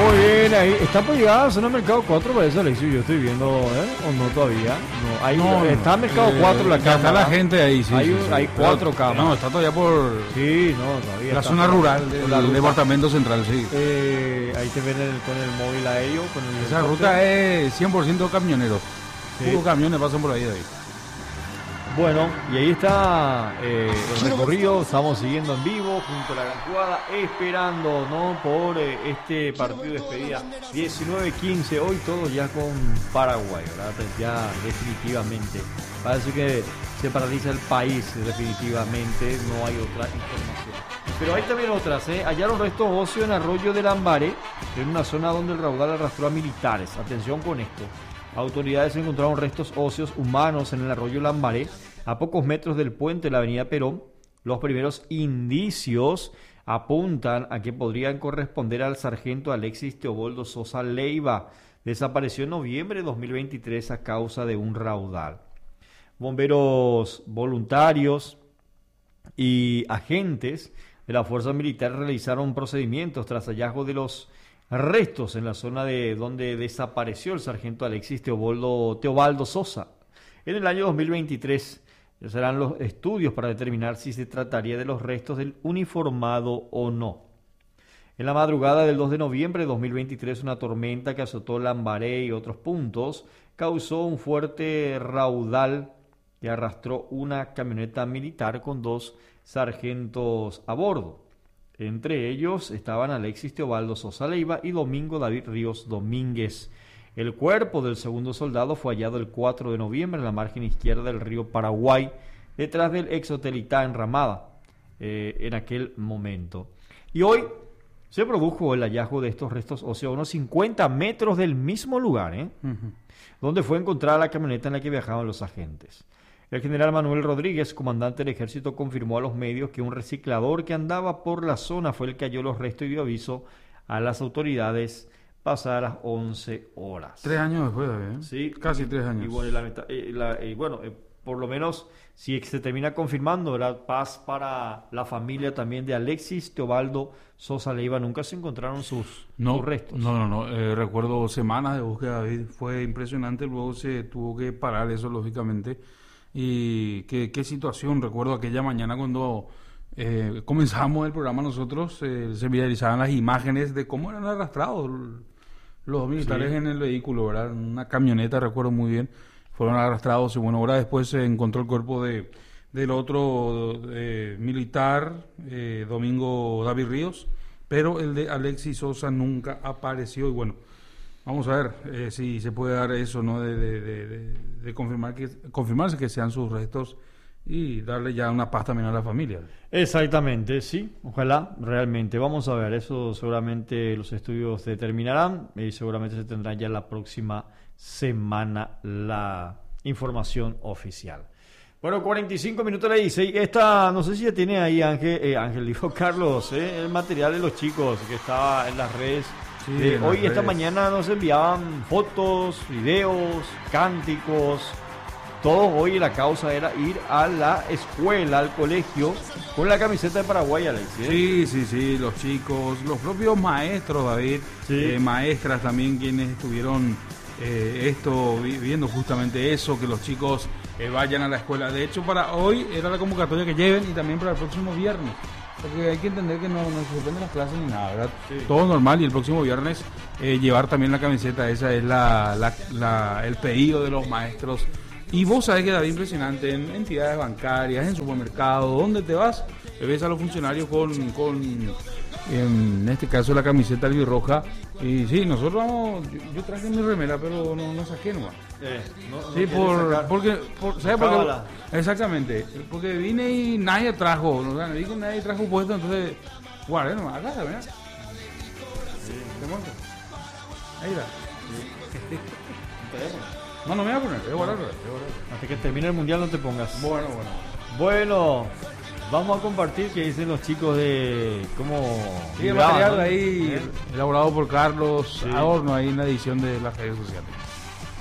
Muy bien, ahí está por llegar a zona Mercado 4, parece, Alexio, yo estoy viendo, o no todavía. No, ahí No, está Mercado 4 la ya cámara. está la gente ahí, sí. Hay 4 cámaras. No, está todavía por Sí, no, todavía la está zona por- rural por la del ruta. departamento central, sí. Ahí te ven con el móvil aéreo, con el Esa helicóptero. ruta es 100% camioneros. Sí. Puro camiones pasan por ahí de ahí. Bueno, y ahí está el recorrido, estamos siguiendo en vivo junto a la gran jugada, esperando, ¿no?, por este partido de despedida 19-15, hoy todo ya con Paraguay, ¿verdad? Ya definitivamente, parece que se paraliza el país definitivamente, no hay otra información. Pero hay también otras, hallaron restos óseos en Arroyo del Lambaré, en una zona donde el raudal arrastró a militares, atención con esto. Autoridades encontraron restos óseos humanos en el arroyo Lambaré, a pocos metros del puente de la avenida Perón. Los primeros indicios apuntan a que podrían corresponder al sargento Alexis Teobaldo Sosa Leiva. Desapareció en noviembre de 2023 a causa de un raudal. Bomberos voluntarios y agentes de la Fuerza Militar realizaron procedimientos tras hallazgo de los restos en la zona de donde desapareció el sargento Alexis Teobaldo Sosa. En el año 2023 ya serán los estudios para determinar si se trataría de los restos del uniformado o no. En la madrugada del 2 de noviembre de 2023, una tormenta que azotó Lambaré y otros puntos causó un fuerte raudal que arrastró una camioneta militar con 2 sargentos a bordo. Entre ellos estaban Alexis Teobaldo Sosa Leiva y Domingo David Ríos Domínguez. El cuerpo del segundo soldado fue hallado el 4 de noviembre en la margen izquierda del río Paraguay, detrás del ex hotel Itá en Ramada, en aquel momento. Y hoy se produjo el hallazgo de estos restos óseos a unos 50 metros del mismo lugar, donde fue encontrada la camioneta en la que viajaban los agentes. El general Manuel Rodríguez, comandante del ejército, confirmó a los medios que un reciclador que andaba por la zona fue el que halló los restos y dio aviso a las autoridades pasadas las 11 horas. 3 años después, ¿eh? Sí, Casi 3 años. Y bueno, por lo menos si se termina confirmando, ¿verdad? Paz para la familia también de Alexis Teobaldo Sosa Leiva. Nunca se encontraron sus restos. No. Recuerdo semanas de búsqueda, David. Fue impresionante. Luego se tuvo que parar eso, lógicamente. Y qué situación. Recuerdo aquella mañana cuando comenzamos el programa nosotros, se viralizaban las imágenes de cómo eran arrastrados los militares en el vehículo, ¿verdad? Una camioneta, recuerdo muy bien. Fueron arrastrados y bueno, ahora después se encontró el cuerpo del otro militar, Domingo David Ríos, pero el de Alexis Sosa nunca apareció. Y bueno, vamos a ver si se puede dar eso, ¿no? De confirmarse que sean sus restos y darle ya una paz también a la familia. Exactamente, sí, ojalá realmente. Vamos a ver, eso seguramente los estudios determinarán y seguramente se tendrá ya la próxima semana la información oficial. Bueno, 45 minutos le dice. Esta, no sé si ya tiene ahí Ángel dijo Carlos, el material de los chicos que estaba en las redes. Sí, Hoy, esta mañana nos enviaban fotos, videos, cánticos. Todo hoy la causa era ir a la escuela, al colegio, con la camiseta de Paraguay, Alexis. Sí, los chicos, los propios maestros, David, maestras también, quienes estuvieron viendo justamente eso, que los chicos vayan a la escuela. De hecho, para hoy era la convocatoria que lleven y también para el próximo viernes. Porque hay que entender que no se suspenden las clases ni nada, ¿verdad? Sí. Todo normal, y el próximo viernes llevar también la camiseta. Esa es el pedido de los maestros. Y vos sabés que, David, impresionante, en entidades bancarias, en supermercados, donde te vas, ves a los funcionarios con en este caso la camiseta albirroja. Y sí, nosotros vamos, yo traje mi remera, pero no saqué nomás. Sí, porque ¿sabes por qué? Exactamente, porque vine y nadie trajo, nadie trajo puesto, entonces guardé nomás, acá, ¿verdad? ¿Te muestro? Ahí está. No me voy a poner, voy a guardar. Hasta que termine el mundial no te pongas. Bueno, vamos a compartir qué dicen los chicos de cómo... Sí, el material ahí elaborado por Carlos Adorno ahí en la edición de las redes sociales.